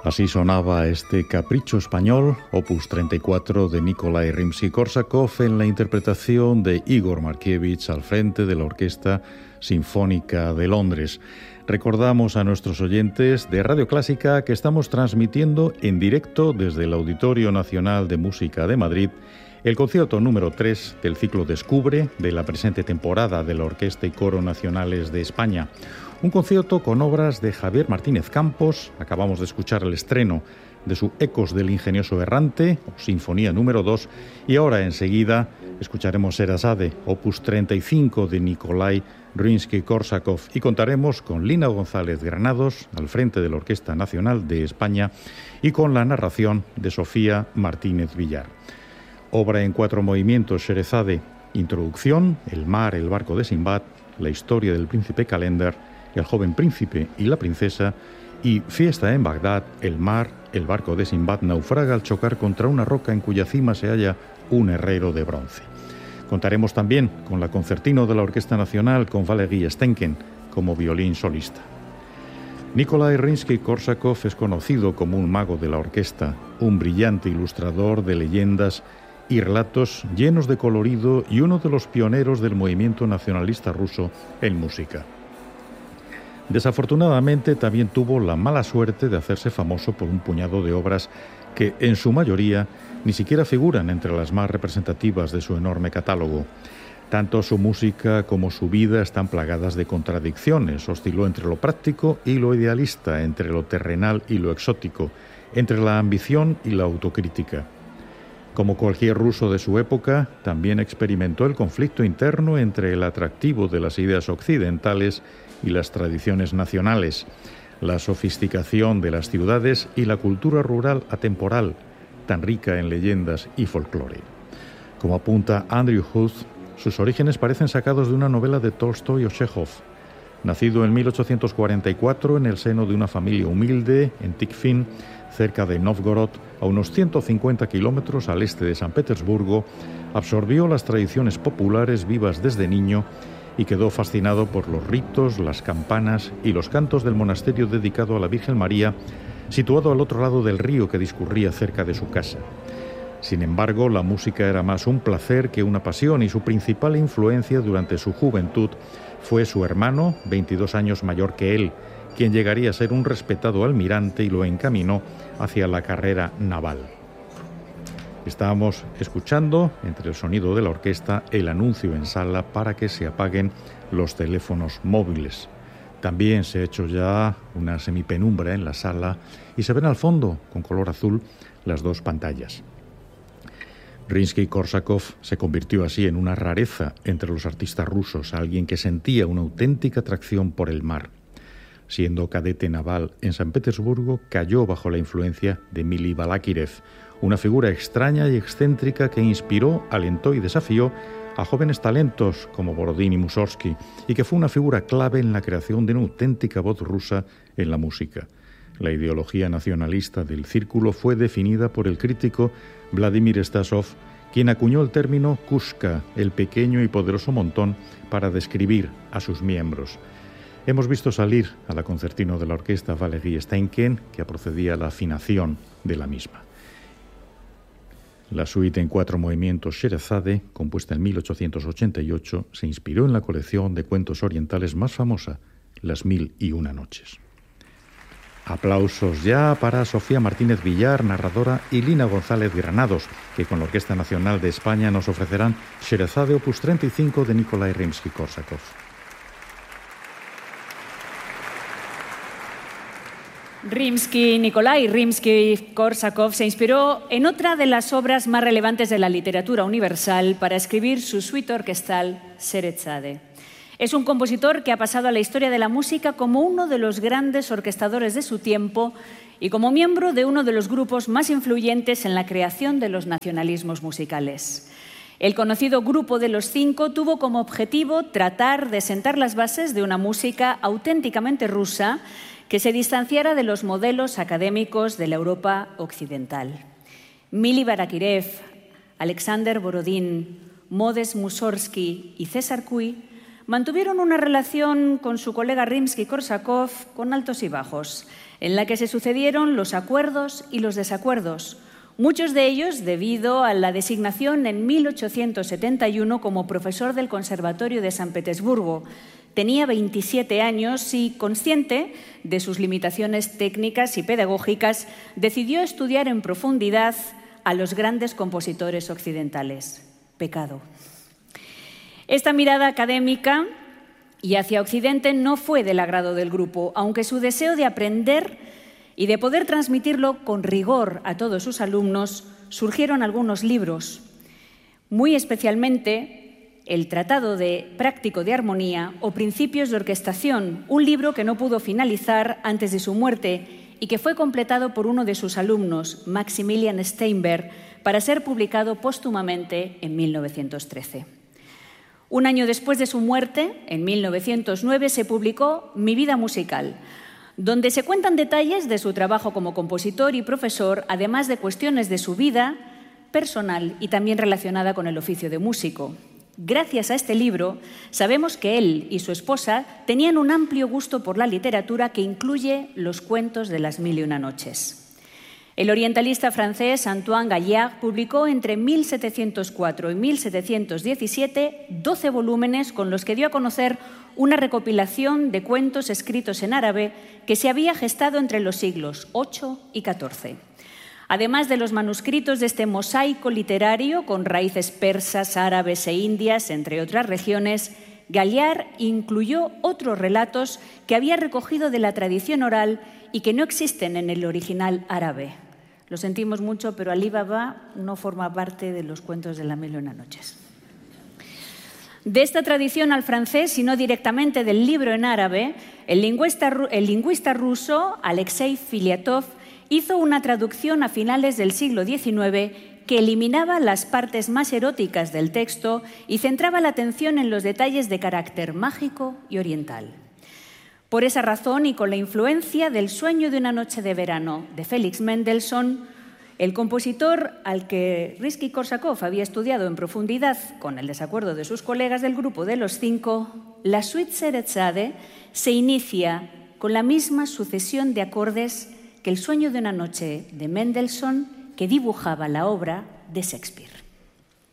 Así sonaba este Capricho Español, opus 34 de Nikolai Rimsky-Korsakov en la interpretación de Igor Markievich al frente de la Orquesta Sinfónica de Londres. Recordamos a nuestros oyentes de Radio Clásica que estamos transmitiendo en directo desde el Auditorio Nacional de Música de Madrid el concierto número 3 del ciclo Descubre de la presente temporada de la Orquesta y Coro Nacionales de España. Un concierto con obras de Javier Martínez Campos. Acabamos de escuchar el estreno de su Ecos del Ingenioso Errante, o Sinfonía número 2, y ahora enseguida escucharemos Sherazade, opus 35 de Nikolai Rimsky-Korsakov, y contaremos con Lina González Granados al frente de la Orquesta Nacional de España y con la narración de Sofía Martínez Villar. Obra en 4 movimientos, Sherazade, introducción, el mar, el barco de Sinbad, la historia del príncipe Kalender, el joven príncipe y la princesa, y Fiesta en Bagdad, el mar, el barco de Sinbad naufraga al chocar contra una roca en cuya cima se halla un herrero de bronce. Contaremos también con la concertino de la Orquesta Nacional con Valery Stenkin como violín solista. Nikolai Rimsky-Korsakov es conocido como un mago de la orquesta, un brillante ilustrador de leyendas y relatos llenos de colorido y uno de los pioneros del movimiento nacionalista ruso en música. Desafortunadamente también tuvo la mala suerte de hacerse famoso por un puñado de obras que, en su mayoría, ni siquiera figuran entre las más representativas de su enorme catálogo. Tanto su música como su vida están plagadas de contradicciones, osciló entre lo práctico y lo idealista, entre lo terrenal y lo exótico, entre la ambición y la autocrítica. Como cualquier ruso de su época, también experimentó el conflicto interno entre el atractivo de las ideas occidentales y las tradiciones nacionales, la sofisticación de las ciudades y la cultura rural atemporal, tan rica en leyendas y folclore. Como apunta Andrew Huth, sus orígenes parecen sacados de una novela de Tolstoy o Chekhov. Nacido en 1844 en el seno de una familia humilde en Tikvin, cerca de Novgorod, a unos 150 kilómetros al este de San Petersburgo, absorbió las tradiciones populares vivas desde niño y quedó fascinado por los ritos, las campanas y los cantos del monasterio dedicado a la Virgen María, situado al otro lado del río que discurría cerca de su casa. Sin embargo, la música era más un placer que una pasión y su principal influencia durante su juventud fue su hermano, 22 años mayor que él, quien llegaría a ser un respetado almirante y lo encaminó hacia la carrera naval. Estábamos escuchando, entre el sonido de la orquesta, el anuncio en sala para que se apaguen los teléfonos móviles. También se ha hecho ya una semipenumbra en la sala y se ven al fondo, con color azul, las 2 pantallas. Rimsky-Korsakov se convirtió así en una rareza entre los artistas rusos, alguien que sentía una auténtica atracción por el mar. Siendo cadete naval en San Petersburgo, cayó bajo la influencia de Mili Balakirev, una figura extraña y excéntrica que inspiró, alentó y desafió a jóvenes talentos como Borodín y Mussorgsky, y que fue una figura clave en la creación de una auténtica voz rusa en la música. La ideología nacionalista del círculo fue definida por el crítico Vladimir Stasov, quien acuñó el término Kushka, el pequeño y poderoso montón, para describir a sus miembros. Hemos visto salir a la concertino de la orquesta Valery Stenkin, que procedía a la afinación de la misma. La suite en 4 movimientos Sherazade, compuesta en 1888, se inspiró en la colección de cuentos orientales más famosa, Las 1001 noches. Aplausos ya para Sofía Martínez Villar, narradora, y Lina González Granados, que con la Orquesta Nacional de España nos ofrecerán Sherazade opus 35 de Nikolai Rimsky-Korsakov. Nikolai Rimsky-Korsakov se inspiró en otra de las obras más relevantes de la literatura universal para escribir su suite orquestal Sherazade. Es un compositor que ha pasado a la historia de la música como uno de los grandes orquestadores de su tiempo y como miembro de uno de los grupos más influyentes en la creación de los nacionalismos musicales. El conocido Grupo de los Cinco tuvo como objetivo tratar de sentar las bases de una música auténticamente rusa que se distanciara de los modelos académicos de la Europa occidental. Mili Balakirev, Alexander Borodín, Modest Mussorgsky y César Cui mantuvieron una relación con su colega Rimsky-Korsakov con altos y bajos, en la que se sucedieron los acuerdos y los desacuerdos, muchos de ellos debido a la designación en 1871 como profesor del Conservatorio de San Petersburgo. Tenía 27 años y, consciente de sus limitaciones técnicas y pedagógicas, decidió estudiar en profundidad a los grandes compositores occidentales. Pecado. Esta mirada académica y hacia Occidente no fue del agrado del grupo, aunque su deseo de aprender y de poder transmitirlo con rigor a todos sus alumnos, surgieron algunos libros, muy especialmente el Tratado Práctico de Armonía o Principios de Orquestación, un libro que no pudo finalizar antes de su muerte y que fue completado por uno de sus alumnos, Maximilian Steinberg, para ser publicado póstumamente en 1913. Un año después de su muerte, en 1909, se publicó Mi vida musical, donde se cuentan detalles de su trabajo como compositor y profesor, además de cuestiones de su vida personal y también relacionada con el oficio de músico. Gracias a este libro, sabemos que él y su esposa tenían un amplio gusto por la literatura que incluye los cuentos de las mil y una noches. El orientalista francés Antoine Gallard publicó entre 1704 y 1717 12 volúmenes con los que dio a conocer una recopilación de cuentos escritos en árabe que se había gestado entre los siglos VIII y XIV. Además de los manuscritos de este mosaico literario con raíces persas, árabes e indias, entre otras regiones, Gallard incluyó otros relatos que había recogido de la tradición oral y que no existen en el original árabe. Lo sentimos mucho, pero Alí Baba no forma parte de los cuentos de las mil y una noches. De esta tradición al francés, sino directamente del libro en árabe, el lingüista ruso Alexei Filiatov hizo una traducción a finales del siglo XIX que eliminaba las partes más eróticas del texto y centraba la atención en los detalles de carácter mágico y oriental. Por esa razón, y con la influencia del Sueño de una noche de verano de Félix Mendelssohn, el compositor al que Rimsky-Korsakov había estudiado en profundidad, con el desacuerdo de sus colegas del grupo de los cinco, la suite Sheherazade se inicia con la misma sucesión de acordes que el Sueño de una noche de Mendelssohn, que dibujaba la obra de Shakespeare.